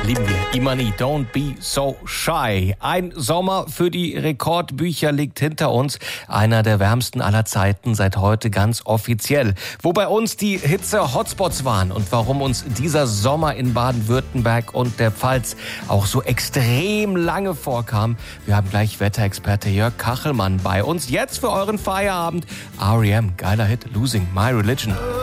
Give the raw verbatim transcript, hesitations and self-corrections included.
lieben wir. Imani, Don't Be So Shy. Ein Sommer für die Rekordbücher liegt hinter uns. Einer der wärmsten aller Zeiten, seit heute ganz offiziell. Wo bei uns die Hitze-Hotspots waren und warum uns dieser Sommer in Baden-Württemberg und der Pfalz auch so extrem lange vorkam. Wir haben gleich Wetterexperte Jörg Kachelmann bei uns. Jetzt für euren Feierabend. R E M, geiler Hit, Losing My Religion.